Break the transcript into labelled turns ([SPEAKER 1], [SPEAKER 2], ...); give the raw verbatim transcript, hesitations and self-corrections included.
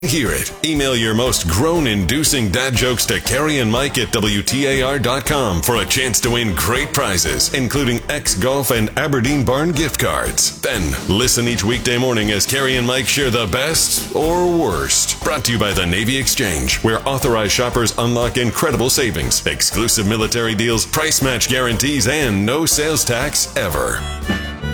[SPEAKER 1] Hear it. Email your most groan-inducing dad jokes to Carrie and Mike at W T A R dot com for a chance to win great prizes, including X-Golf and Aberdeen Barn gift cards. Then, listen each weekday morning as Carrie and Mike share the best or worst. Brought to you by the Navy Exchange, where authorized shoppers unlock incredible savings, exclusive military deals, price match guarantees, and no sales tax ever.